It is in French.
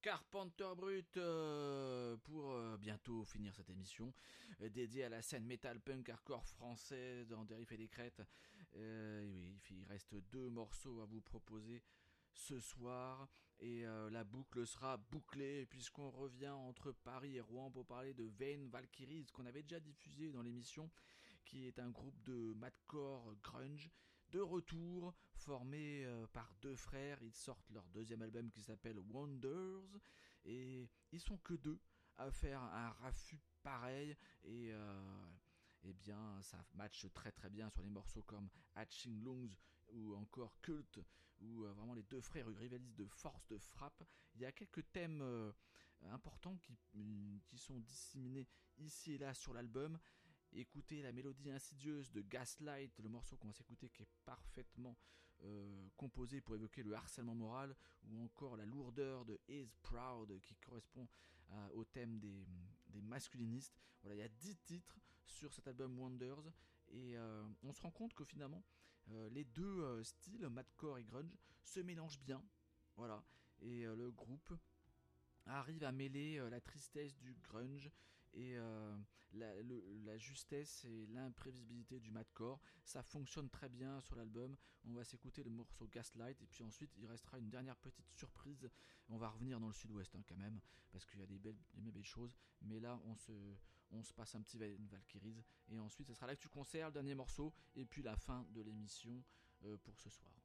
Carpenter Brut pour bientôt finir cette émission dédiée à la scène metal punk hardcore française dans Des Riffs et des Crêtes. Oui, il reste 2 morceaux à vous proposer ce soir et la boucle sera bouclée puisqu'on revient entre Paris et Rouen pour parler de Vain Valkyries qu'on avait déjà diffusé dans l'émission, qui est un groupe de madcore grunge de retour, formé par 2 frères. Ils sortent leur 2e album qui s'appelle Wonders et ils sont que 2 à faire un raffut pareil et eh bien ça match très très bien sur les morceaux comme Hatching Lungs ou encore Cult, où vraiment les 2 frères rivalisent de force de frappe. Il y a quelques thèmes importants qui sont disséminés ici et là sur l'album. Écoutez la mélodie insidieuse de Gaslight, le morceau qu'on va s'écouter qui est parfaitement composé pour évoquer le harcèlement moral, ou encore la lourdeur de Is Proud qui correspond au thème des masculinistes. Voilà, il y a 10 titres sur cet album Wonders et on se rend compte que finalement les 2 styles, madcore et grunge, se mélangent bien. Voilà, et le groupe arrive à mêler la tristesse du grunge et la justesse et l'imprévisibilité du madcore. Ça fonctionne très bien sur l'album. On va s'écouter le morceau Gaslight et puis ensuite il restera une dernière petite surprise. On va revenir dans le sud-ouest quand même, parce qu'il y a des belles choses, mais là on se passe un petit Valkyries et ensuite ce sera là que tu conserves le dernier morceau et puis la fin de l'émission pour ce soir.